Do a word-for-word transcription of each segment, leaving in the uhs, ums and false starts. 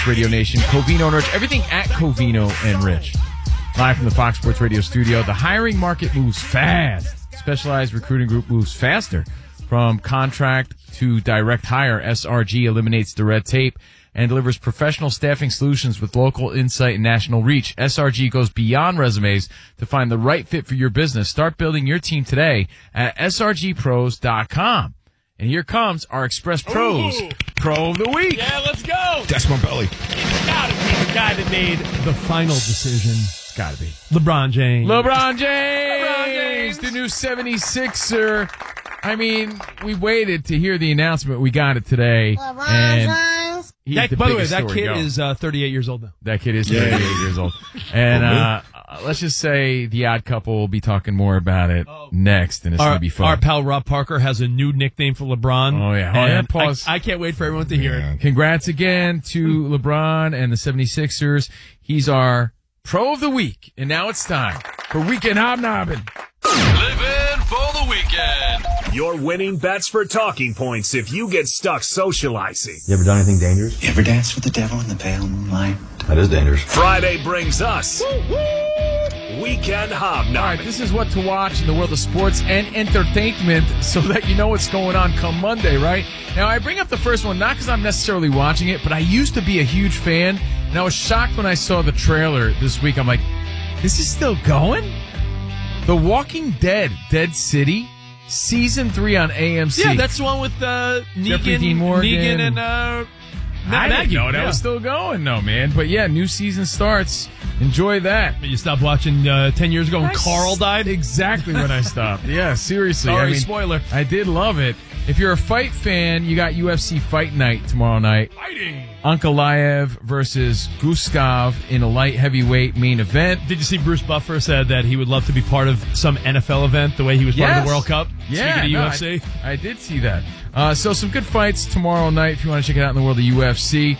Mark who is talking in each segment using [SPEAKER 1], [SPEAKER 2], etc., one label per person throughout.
[SPEAKER 1] Sports Radio Nation. Covino and Rich, everything at Covino and Rich. Live from the Fox Sports Radio studio. The hiring market moves fast. Specialized recruiting group moves faster. From contract to direct hire, S R G eliminates the red tape and delivers professional staffing solutions with local insight and national reach. S R G goes beyond resumes to find the right fit for your business. Start building your team today at S R G pros dot com. And here comes our Express Pros Ooh. Pro of the Week.
[SPEAKER 2] Yeah, let's go.
[SPEAKER 3] That's my belly.
[SPEAKER 2] It's got to be the guy that made the final decision. It's got to be LeBron James.
[SPEAKER 1] LeBron James.
[SPEAKER 2] LeBron James.
[SPEAKER 1] The new seventy-sixer. I mean, we waited to hear the announcement. We got it today.
[SPEAKER 4] LeBron
[SPEAKER 1] and
[SPEAKER 4] James.
[SPEAKER 2] That,
[SPEAKER 1] the
[SPEAKER 2] by the way, that
[SPEAKER 1] story
[SPEAKER 2] kid
[SPEAKER 1] going.
[SPEAKER 2] is uh, thirty-eight years old now.
[SPEAKER 1] That kid is thirty-eight yeah. years old. And uh, let's just say the Odd Couple will be talking more about it oh. next, and it's going to be fun.
[SPEAKER 2] Our pal Rob Parker has a new nickname for LeBron.
[SPEAKER 1] Oh, yeah.
[SPEAKER 2] And
[SPEAKER 1] oh, yeah. Pause.
[SPEAKER 2] I, I can't wait for everyone to hear
[SPEAKER 3] yeah.
[SPEAKER 2] it.
[SPEAKER 1] Congrats again to LeBron and the seventy-sixers. He's our Pro of the Week. And now it's time for Weekend Hobnobbing.
[SPEAKER 5] Living for the weekend.
[SPEAKER 6] Your winning bets for talking points if you get stuck socializing.
[SPEAKER 7] You ever done anything dangerous?
[SPEAKER 8] You ever danced with the devil in the pale moonlight?
[SPEAKER 7] That is dangerous.
[SPEAKER 6] Friday brings us Weekend Hobnobbing.
[SPEAKER 1] All right, this is what to watch in the world of sports and entertainment so that you know what's going on come Monday, right? Now, I bring up the first one not because I'm necessarily watching it, but I used to be a huge fan, and I was shocked when I saw the trailer this week. I'm like, this is still going? The Walking Dead, Dead City, Season three on A M C.
[SPEAKER 2] Yeah, that's the one with uh,
[SPEAKER 1] Jeffrey
[SPEAKER 2] Negan,
[SPEAKER 1] Dean Morgan.
[SPEAKER 2] Negan and uh,
[SPEAKER 1] I
[SPEAKER 2] Maggie.
[SPEAKER 1] didn't know that
[SPEAKER 2] yeah.
[SPEAKER 1] was still going, though, man. But, yeah, new season starts. Enjoy that.
[SPEAKER 2] You stopped watching uh, ten years ago when
[SPEAKER 1] I
[SPEAKER 2] Carl died?
[SPEAKER 1] Exactly when I stopped. Yeah, seriously.
[SPEAKER 2] Sorry,
[SPEAKER 1] I mean,
[SPEAKER 2] spoiler.
[SPEAKER 1] I did love it. If you're a fight fan, you got U F C Fight Night tomorrow night.
[SPEAKER 2] Fighting.
[SPEAKER 1] Ankalaev versus Guskov in a light heavyweight main event.
[SPEAKER 2] Did you see Bruce Buffer said that he would love to be part of some N F L event the way he was part
[SPEAKER 1] Yes.
[SPEAKER 2] of the World Cup?
[SPEAKER 1] Yeah,
[SPEAKER 2] Speaking of
[SPEAKER 1] no,
[SPEAKER 2] U F C.
[SPEAKER 1] I, I did see that. Uh, so some good fights tomorrow night if you want to check it out in the world of U F C.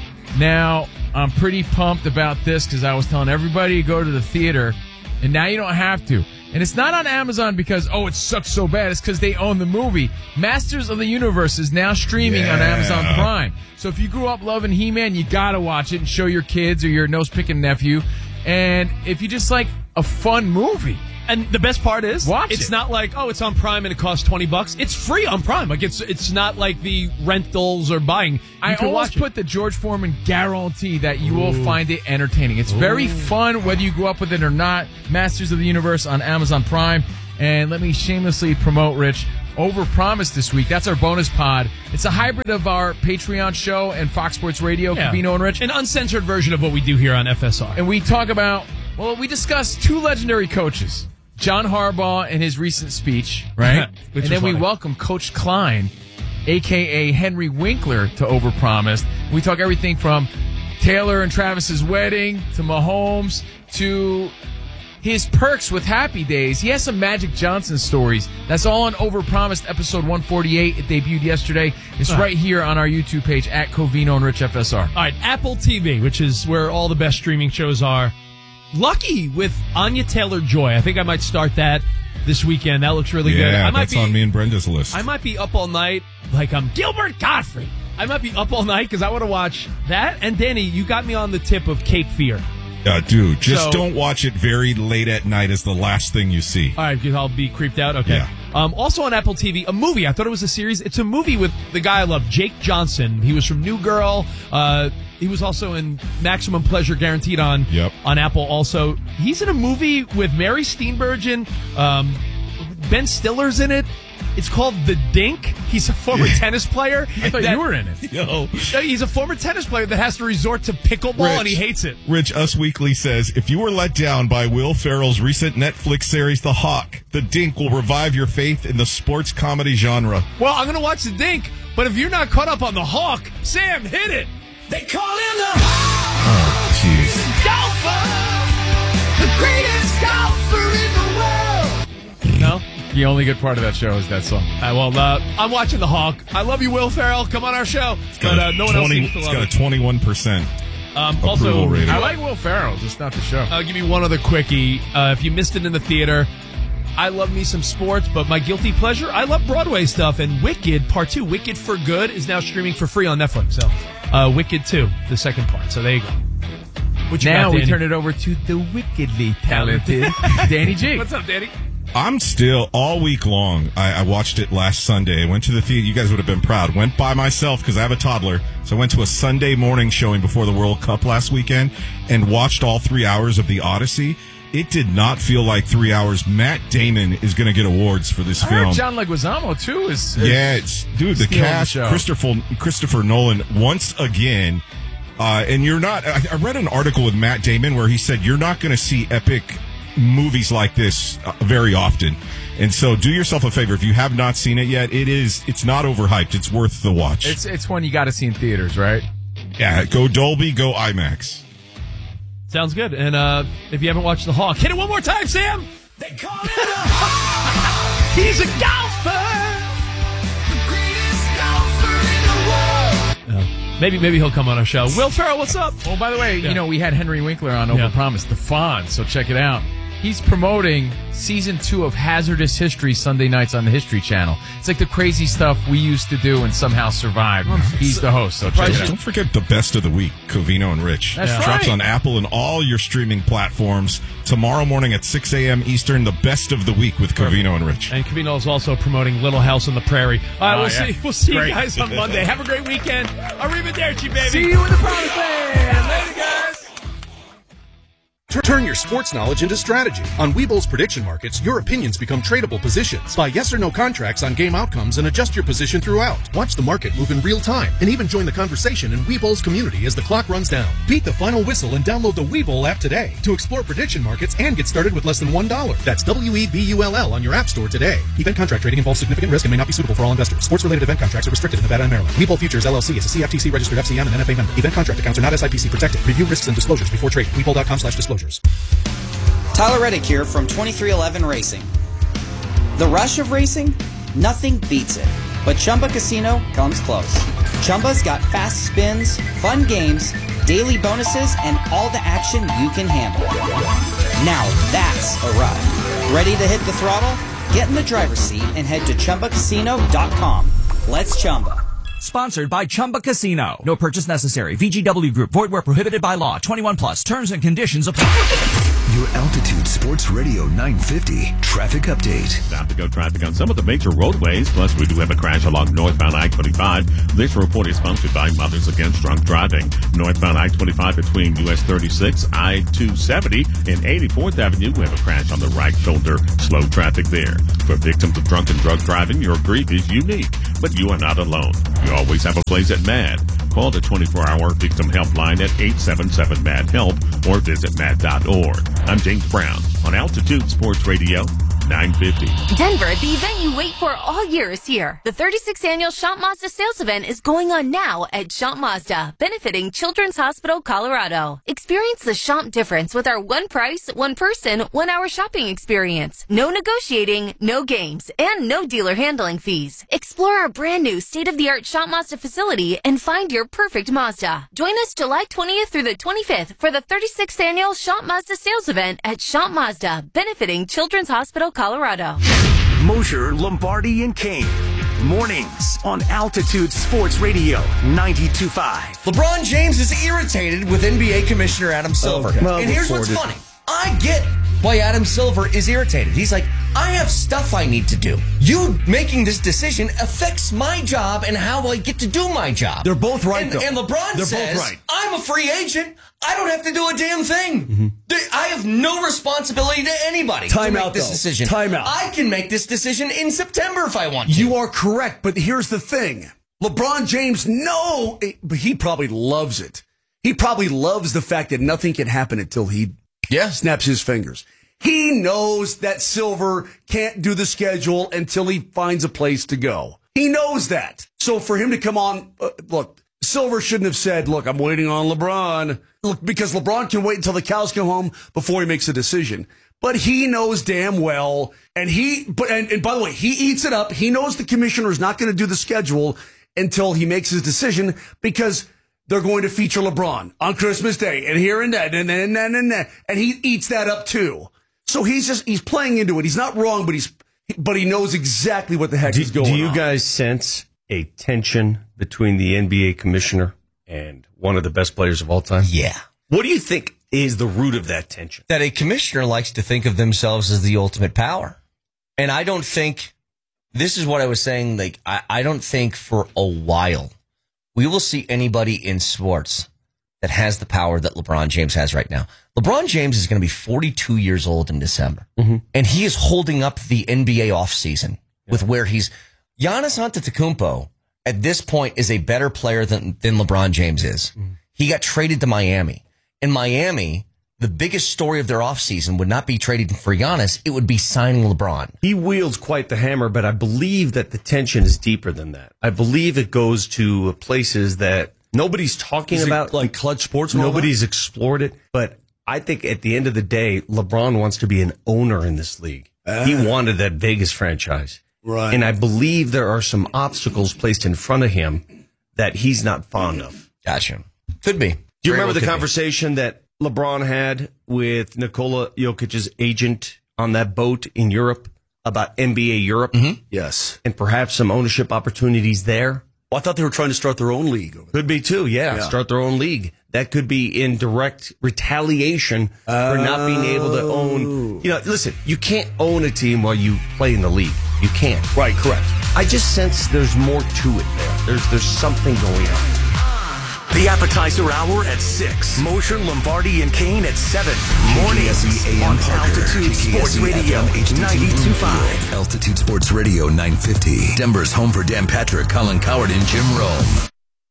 [SPEAKER 1] Now, I'm pretty pumped about this because I was telling everybody to go to the theater, and now you don't have to. And it's not on Amazon because, oh, it sucks so bad. It's because they own the movie. Masters of the Universe is now streaming
[SPEAKER 3] yeah.
[SPEAKER 1] on Amazon Prime. So if you grew up loving He-Man, you got to watch it and show your kids or your nose-picking nephew. And if you just like a fun movie.
[SPEAKER 2] And the best part is,
[SPEAKER 1] Watch
[SPEAKER 2] it's
[SPEAKER 1] it.
[SPEAKER 2] not like, oh, it's on Prime and it costs twenty bucks. It's free on Prime. Like it's it's not like the rentals or buying. You
[SPEAKER 1] I
[SPEAKER 2] can
[SPEAKER 1] almost
[SPEAKER 2] watch
[SPEAKER 1] put
[SPEAKER 2] it.
[SPEAKER 1] the George Foreman guarantee that you will find it entertaining. It's very fun, whether you grew up with it or not. Masters of the Universe on Amazon Prime. And let me shamelessly promote, Rich, Overpromise this week. That's our bonus pod. It's a hybrid of our Patreon show and Fox Sports Radio,
[SPEAKER 2] Yeah.
[SPEAKER 1] Covino and Rich.
[SPEAKER 2] An uncensored version of what we do here on F S R.
[SPEAKER 1] And we talk about, well, we discuss two legendary coaches. John Harbaugh and his recent speech, right?
[SPEAKER 2] Which
[SPEAKER 1] and then
[SPEAKER 2] was
[SPEAKER 1] we
[SPEAKER 2] funny.
[SPEAKER 1] welcome Coach Klein, a k a. Henry Winkler, to Overpromised. We talk everything from Taylor and Travis's wedding to Mahomes to his perks with Happy Days. He has some Magic Johnson stories. That's all on Overpromised, episode one forty-eight. It debuted yesterday. It's
[SPEAKER 2] All right.
[SPEAKER 1] right here on our YouTube page at Covino and Rich F S R.
[SPEAKER 2] All right, Apple T V, which is where all the best streaming shows are. Lucky with Anya Taylor-Joy. I think I might start that this weekend. That looks really good.
[SPEAKER 3] Yeah,
[SPEAKER 2] I might
[SPEAKER 3] that's
[SPEAKER 2] be,
[SPEAKER 3] on me and Brenda's list.
[SPEAKER 2] I might be up all night like I'm Gilbert Gottfried. I might be up all night because I want to watch that. And Danny, you got me on the tip of Cape Fear.
[SPEAKER 3] Uh, dude, just
[SPEAKER 2] So-
[SPEAKER 3] don't watch it very late at night as the last thing you see.
[SPEAKER 2] All right, because I'll be creeped out. Okay.
[SPEAKER 3] Yeah.
[SPEAKER 2] Um, also on Apple T V, a movie. I thought it was a series. It's a movie with the guy I love, Jake Johnson. He was from New Girl. Uh, he was also in Maximum Pleasure Guaranteed on
[SPEAKER 3] Yep.
[SPEAKER 2] on Apple. Also, he's in a movie with Mary Steenburgen. Um, Ben Stiller's in it. It's called The Dink. He's a former tennis player.
[SPEAKER 1] I thought
[SPEAKER 2] that-
[SPEAKER 1] you were in it.
[SPEAKER 3] Yo.
[SPEAKER 2] He's a former tennis player that has to resort to pickleball,
[SPEAKER 3] Rich.
[SPEAKER 2] and he hates it.
[SPEAKER 3] Rich Us Weekly says, if you were let down by Will Ferrell's recent Netflix series, The Hawk, The Dink will revive your faith in the sports comedy genre.
[SPEAKER 2] Well, I'm going to watch The Dink, but if you're not caught up on The Hawk, Sam, hit it.
[SPEAKER 6] They call him the
[SPEAKER 3] Oh, jeez.
[SPEAKER 6] golfer, the greatest golfer in the world.
[SPEAKER 2] No?
[SPEAKER 1] The only good part of that show is that song.
[SPEAKER 2] All right, well, uh, I'm watching The Hawk. I love you, Will Ferrell. Come on our show. But uh, no one else seems to
[SPEAKER 3] It's
[SPEAKER 2] love
[SPEAKER 3] got
[SPEAKER 2] it.
[SPEAKER 3] a twenty-one percent
[SPEAKER 2] Um,
[SPEAKER 3] approval
[SPEAKER 2] also,
[SPEAKER 3] rating.
[SPEAKER 1] I like Will Ferrell, just not the show.
[SPEAKER 2] I'll give you one other quickie. Uh, if you missed it in the theater, I love me some sports, but my guilty pleasure, I love Broadway stuff. And Wicked, part two, Wicked for Good, is now streaming for free on Netflix. So, uh, Wicked two, the second part. So there you go. What you
[SPEAKER 1] now
[SPEAKER 2] got,
[SPEAKER 1] we turn it over to the wickedly talented Danny G.
[SPEAKER 2] What's up, Danny?
[SPEAKER 3] I'm still, all week long, I, I watched it last Sunday. I went to the theater. You guys would have been proud. Went by myself because I have a toddler. So I went to a Sunday morning showing before the World Cup last weekend and watched all three hours of The Odyssey. It did not feel like three hours. Matt Damon is going to get awards for this
[SPEAKER 1] I
[SPEAKER 3] film.
[SPEAKER 1] heard John Leguizamo, too, is... is
[SPEAKER 3] yeah, it's, dude, the cast,
[SPEAKER 1] the
[SPEAKER 3] Christopher, Christopher Nolan, once again... Uh, and you're not, I, I read an article with Matt Damon where he said you're not going to see epic movies like this uh, very often. And so do yourself a favor. If you have not seen it yet, it is, it's not overhyped. It's worth the watch.
[SPEAKER 1] It's it's one you got to see in theaters, right?
[SPEAKER 3] Yeah, go Dolby, go IMAX.
[SPEAKER 2] Sounds good. And uh, if you haven't watched The Hawk, hit it one more time, Sam.
[SPEAKER 6] They call it a hawk.
[SPEAKER 2] He's a golfer.
[SPEAKER 6] The greatest golfer in the world.
[SPEAKER 2] Uh, maybe maybe he'll come on our show. Will Ferrell, what's up?
[SPEAKER 1] Oh, by the way,
[SPEAKER 2] Yeah.
[SPEAKER 1] you know, we had Henry Winkler on
[SPEAKER 2] Yeah.
[SPEAKER 1] Overpromise, The Fonz, so check it out. He's promoting season two of Hazardous History Sunday nights on the History Channel. It's like the crazy stuff we used to do and somehow survived. He's the host, so check it out.
[SPEAKER 3] Don't forget the best of the week, Covino and Rich.
[SPEAKER 1] That's
[SPEAKER 3] Drops
[SPEAKER 1] right.
[SPEAKER 3] on Apple and all your streaming platforms. Tomorrow morning at six a.m. Eastern, the best of the week with Covino and Rich.
[SPEAKER 2] And Covino is also promoting Little House on the Prairie. All right,
[SPEAKER 1] Oh,
[SPEAKER 2] we'll
[SPEAKER 1] yeah.
[SPEAKER 2] see. We'll see
[SPEAKER 1] Great.
[SPEAKER 2] you guys on Monday. Have a great weekend. Arrivederci, baby.
[SPEAKER 1] See you in the promised land. Later, guys.
[SPEAKER 4] Turn your sports knowledge into strategy. On Webull's prediction markets, your opinions become tradable positions. Buy yes or no contracts on game outcomes and adjust your position throughout. Watch the market move in real time and even join the conversation in Webull's community as the clock runs down. Beat the final whistle and download the Webull app today to explore prediction markets and get started with less than one dollar. That's W E B U L L on your app store today. Event contract trading involves significant risk and may not be suitable for all investors. Sports-related event contracts are restricted in Nevada and Maryland. Webull Futures L L C is a C F T C-registered F C M and N F A member. Event contract accounts are not S I P C protected. Review risks and disclosures before trading. Webull.com slash disclosures.
[SPEAKER 7] Tyler Reddick here from twenty-three eleven Racing. The rush of racing? Nothing beats it. But Chumba Casino comes close. Chumba's got fast spins, fun games, daily bonuses, and all the action you can handle. Now that's a ride. Ready to hit the throttle? Get in the driver's seat and head to Chumba Casino dot com. Let's Chumba.
[SPEAKER 9] Sponsored by Chumba Casino. No purchase necessary. V G W Group. Void where prohibited by law. twenty-one plus. Terms and conditions apply.
[SPEAKER 10] Your Altitude Sports Radio nine fifty traffic update.
[SPEAKER 11] Stop to go traffic on some of the major roadways. Plus, we do have a crash along northbound I twenty-five. This report is sponsored by Mothers Against Drunk Driving. Northbound I twenty-five between U S thirty-six, I two seventy, and eighty-fourth Avenue. We have a crash on the right shoulder. Slow traffic there. For victims of drunk and drug driving, your grief is unique, but you are not alone. You always have a place at MAD. Call the twenty-four hour victim helpline at eight seven seven MAD HELP or visit mad dot org. I'm James Brown on Altitude Sports Radio nine fifty.
[SPEAKER 12] Denver, the event you wait for all year is here. The thirty-sixth Annual Shop Mazda Sales Event is going on now at Shop Mazda, benefiting Children's Hospital, Colorado. Experience the shop difference with our one price, one person, one hour shopping experience. No negotiating, no games, and no dealer handling fees. Explore our brand new state-of-the-art Shop Mazda facility and find your perfect Mazda. Join us July twentieth through the twenty-fifth for the thirty-sixth Annual Shop Mazda Sales Event at Shop Mazda, benefiting Children's Hospital, Colorado.
[SPEAKER 13] Mosher, Lombardi, and Kane. Mornings on Altitude Sports Radio ninety-two point five.
[SPEAKER 14] LeBron James is irritated with N B A Commissioner Adam Silver.
[SPEAKER 13] Okay. Well,
[SPEAKER 14] and here's what's
[SPEAKER 13] before
[SPEAKER 14] funny. I get why Adam Silver is irritated. He's like, I have stuff I need to do. You making this decision affects my job and how I get to do my job.
[SPEAKER 13] They're both right,
[SPEAKER 14] and,
[SPEAKER 13] though.
[SPEAKER 14] and LeBron
[SPEAKER 13] They're
[SPEAKER 14] says,
[SPEAKER 13] both right.
[SPEAKER 14] I'm a free agent. I don't have to do a damn thing.
[SPEAKER 13] Mm-hmm.
[SPEAKER 14] I have no responsibility to anybody
[SPEAKER 13] Time
[SPEAKER 14] to make
[SPEAKER 13] out,
[SPEAKER 14] this
[SPEAKER 13] though.
[SPEAKER 14] decision.
[SPEAKER 13] Time out.
[SPEAKER 14] I can make this decision in September if I want to.
[SPEAKER 13] You are correct, but here's the thing. LeBron James, no, but he probably loves it. He probably loves the fact that nothing can happen until he
[SPEAKER 14] yeah.
[SPEAKER 13] snaps his fingers. He knows that Silver can't do the schedule until he finds a place to go. He knows that. So for him to come on, uh, look, Silver shouldn't have said, look, I'm waiting on LeBron. Look, because LeBron can wait until the cows come home before he makes a decision. But he knows damn well, and he, but and, and by the way, he eats it up. He knows the commissioner is not going to do the schedule until he makes his decision because they're going to feature LeBron on Christmas Day and here and that and then and, and, and, and he eats that up too. So he's just he's playing into it. He's not wrong, but he's but he knows exactly what the heck
[SPEAKER 15] do,
[SPEAKER 13] is going on.
[SPEAKER 15] Do you guys sense a tension between the N B A commissioner and one of the best players of all time?
[SPEAKER 14] Yeah.
[SPEAKER 15] What do you think is the root of that tension?
[SPEAKER 14] That a commissioner likes to think of themselves as the ultimate power. And I don't think, this is what I was saying, like, I, I don't think for a while we will see anybody in sports that has the power that LeBron James has right now. LeBron James is going to be forty-two years old in December. Mm-hmm. And he is holding up the N B A offseason yeah. with where he's, Giannis Antetokounmpo at this point is a better player than, than LeBron James is. Mm-hmm. He got traded to Miami. In Miami, the biggest story of their offseason would not be trading for Giannis. It would be signing LeBron.
[SPEAKER 15] He wields quite the hammer, but I believe that the tension is deeper than that. I believe it goes to places that nobody's talking
[SPEAKER 13] is
[SPEAKER 15] about.
[SPEAKER 13] Like Clutch Sports?
[SPEAKER 15] Nobody's explored it. But I think at the end of the day, LeBron wants to be an owner in this league. Uh, he wanted that Vegas franchise.
[SPEAKER 13] Right.
[SPEAKER 15] And I believe there are some obstacles placed in front of him that he's not fond of.
[SPEAKER 14] Gotcha. Could be.
[SPEAKER 15] Do you remember the conversation that LeBron had with Nikola Jokic's agent on that boat in Europe about N B A Europe?
[SPEAKER 13] Mm-hmm. Yes.
[SPEAKER 15] And perhaps some ownership opportunities there?
[SPEAKER 13] Well, I thought they were trying to start their own league. Over there.
[SPEAKER 15] Could be too, yeah, yeah. Start their own league. That could be in direct retaliation oh. for not being able to own. You know, listen, you can't own a team while you play in the league. You can't.
[SPEAKER 13] Right, correct.
[SPEAKER 15] I just sense there's more to it there. There's, there's something going on.
[SPEAKER 6] The Appetizer Hour at six. Mosher, Lombardi, and Kane at seven. Mornings on Altitude Sports Radio ninety-two point five.
[SPEAKER 10] Altitude Sports Radio nine fifty. Denver's home for Dan Patrick, Colin Coward, and Jim Rome.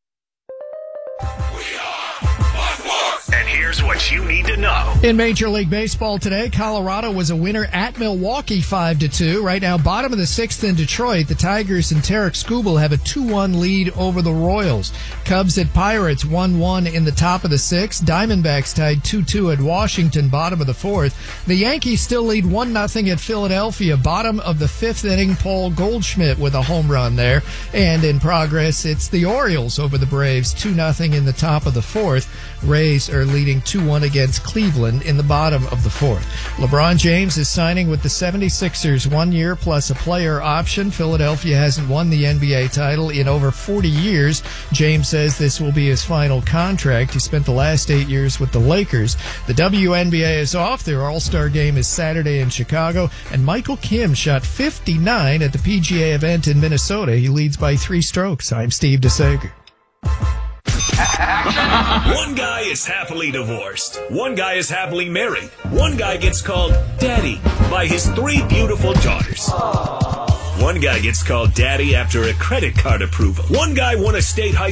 [SPEAKER 6] And here's what you need to know.
[SPEAKER 16] In Major League Baseball today, Colorado was a winner at Milwaukee five to two. Right now, bottom of the sixth in Detroit, the Tigers and Tarek Skubal have a two one lead over the Royals. Cubs at Pirates one one in the top of the sixth. Diamondbacks tied two two at Washington, bottom of the fourth. The Yankees still lead one nothing at Philadelphia, bottom of the fifth inning. Paul Goldschmidt with a home run there. And in progress, it's the Orioles over the Braves, two nothing in the top of the fourth. Rays are leading two one against Cleveland in the bottom of the fourth. LeBron James is signing with the seventy-sixers, one year plus a player option. Philadelphia hasn't won the N B A title in over forty years. James says this will be his final contract. He spent the last eight years with the Lakers. The W N B A is off. Their All-Star game is Saturday in Chicago. And Michael Kim shot fifty-nine at the P G A event in Minnesota. He leads by three strokes. I'm Steve DeSager.
[SPEAKER 6] One guy is happily divorced. One guy is happily married. One guy gets called daddy by his three beautiful daughters. One guy gets called daddy after a credit card approval. One guy won a state high